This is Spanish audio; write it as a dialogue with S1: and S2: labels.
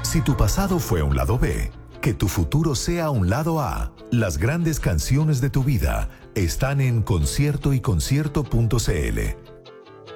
S1: Si tu pasado fue un lado B, que tu futuro sea un lado A. Las grandes canciones de tu vida están en conciertoyconcierto.cl.